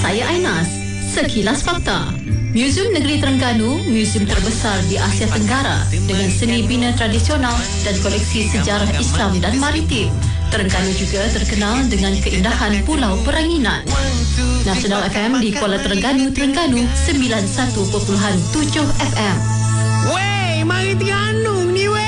Saya Ainas. Sekilas Fakta. Muzium Negeri Terengganu, muzium terbesar di Asia Tenggara dengan seni bina tradisional dan koleksi sejarah Islam dan maritim. Terengganu juga terkenal dengan keindahan Pulau Peranginan. Nasional FM di Kuala Terengganu, 91.7 FM. Wey, mari Terengganu ni wey.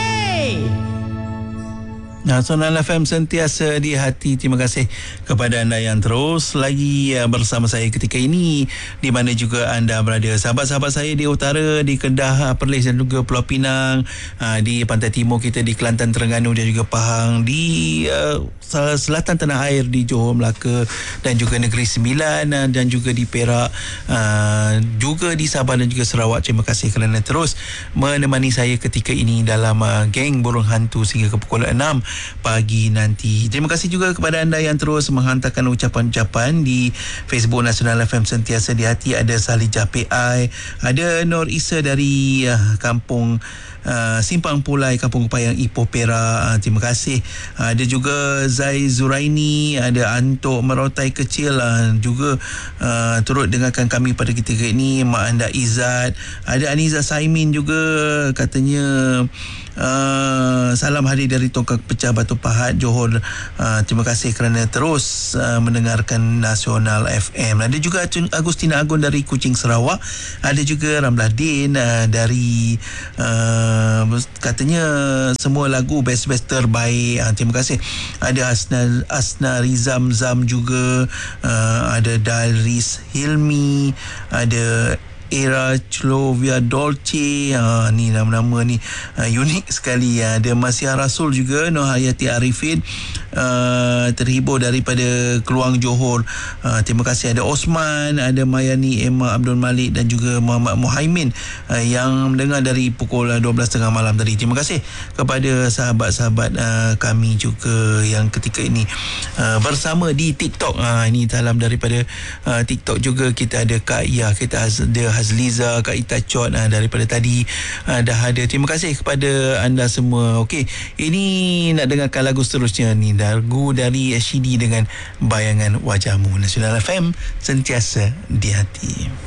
Nasional FM sentiasa di hati. Terima kasih kepada anda yang terus lagi bersama saya ketika ini, di mana juga anda berada. Sahabat-sahabat saya di utara, di Kedah, Perlis dan juga Pulau Pinang, di pantai timur kita di Kelantan, Terengganu dan juga Pahang, di selatan tanah air di Johor, Melaka dan juga Negeri Sembilan, dan juga di Perak, juga di Sabah dan juga Sarawak. Terima kasih kerana terus menemani saya ketika ini dalam geng Burung Hantu sehingga ke pukul 6 pagi nanti. Terima kasih juga kepada anda yang terus menghantarkan ucapan-ucapan di Facebook Nasional FM sentiasa di hati. Ada Salijah PI, ada Nur Isa dari kampung Simpang Pulai, Kampung Kepayang, Ipoh, Perak. Terima kasih. Ada juga Zai Zuraini, ada Antok Merotai Kecil juga turut dengarkan kami pada ketika ini. Mak Anda Izzat, ada Aniza Saimin juga, katanya salam hadir dari Tongkang Pecah Batu Pahat, Johor. Terima kasih kerana terus mendengarkan Nasional FM. Ada juga Agustina Agun dari Kuching, Sarawak. Ada juga Ramlah Din dari katanya semua lagu best-best terbaik. Terima kasih. Ada Asna Rizam Zam juga, ada Daris Hilmi, ada Era Clovia Dolce. Ni nama-nama ni unik sekali. Ada Masih Rasul juga, Nur Hayati Arifin, terhibur daripada Keluang, Johor. Terima kasih. Ada Osman, ada Mayani Emma Abdul Malik dan juga Muhammad Muhaimin yang mendengar dari pukul 12.30 malam tadi. Terima kasih kepada sahabat-sahabat kami juga yang ketika ini bersama di TikTok. Ini dalam daripada TikTok juga kita ada Kak Ia, kita ada Hazliza, Kak Ita Chot daripada tadi dah ada. Terima kasih kepada anda semua. Okey, ini nak dengarkan lagu seterusnya ni, lagu dari SHD dengan Bayangan Wajahmu. Nasional FM sentiasa di hati.